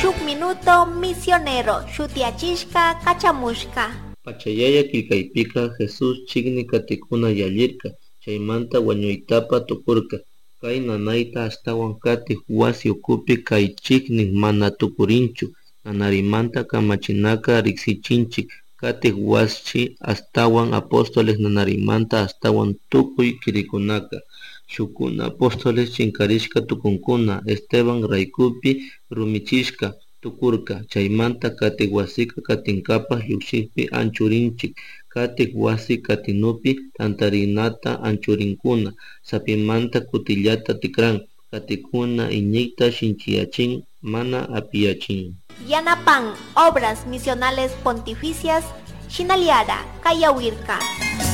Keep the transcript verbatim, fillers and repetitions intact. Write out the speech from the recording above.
shuk minuto misionero shutiachishka kachamushka. Pachayaya kilkaypika Jesús chikni katikuna yallirka, chaymanta wañuytapa tukurka. Kay nanayta astawan katiq wasi ukupi kay chiknin mana tukurinchu, nanarimanta kamachinaka riksichinchik katiq wasi astawan apóstoles nanarimanta astawan tukuy kirikunaka. Shukkuna apóstoles chinkarishka tukunkuna Esteban raykupi rumichishka tukurka, chaymanta katiq wasika katinkapak llukshipi anchurinchik katiq wasi katinupi tantarinata anchurinkuna, sapimanta kutillata tikran, katikuna iñikta shinchiyachin mana apiyachin. Yanapan Obras Misionales Pontificias Shinaliara Kayawirka.